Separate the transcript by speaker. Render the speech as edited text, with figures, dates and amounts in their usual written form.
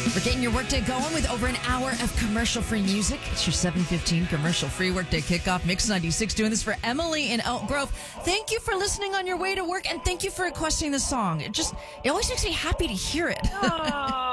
Speaker 1: We're getting your workday going with over an hour of commercial-free music. It's your 7:15 commercial-free workday kickoff. Mix 96 doing this for Emily in Elk Grove. Thank you for listening on your way to work, and thank you for requesting this song. It always makes me happy to hear it.